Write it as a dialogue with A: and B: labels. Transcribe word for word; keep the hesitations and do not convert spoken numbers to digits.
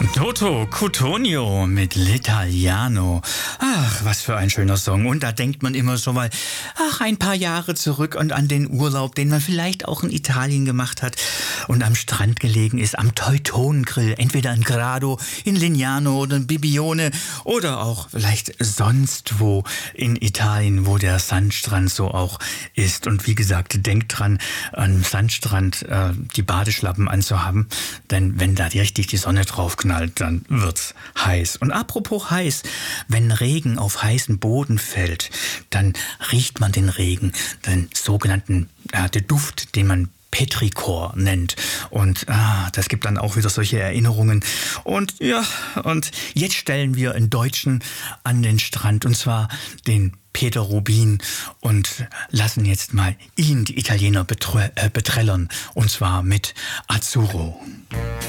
A: Toto Cutugno mit L'Italiano. Ach, was für ein schöner Song. Und da denkt man immer so mal, ach, ein paar Jahre zurück und an den Urlaub, den man vielleicht auch in Italien gemacht hat und am Strand gelegen ist, am Teutonengrill, entweder in Grado, in Lignano oder in Bibione oder auch vielleicht sonst wo in Italien, wo der Sandstrand so auch ist. Und wie gesagt, denkt dran, am Sandstrand äh, die Badeschlappen anzuhaben, denn wenn da die richtig die Sonne drauf knallt, dann wird's heiß. Und apropos heiß, wenn Regen auf heißen Boden fällt, dann riecht man den Regen, den sogenannten äh, den Duft, den man Petrichor nennt. Und ah, das gibt dann auch wieder solche Erinnerungen. Und ja, und jetzt stellen wir einen Deutschen an den Strand, und zwar den Peter Rubin, und lassen jetzt mal ihn, die Italiener, beträ- äh, beträllern, und zwar mit Azzurro.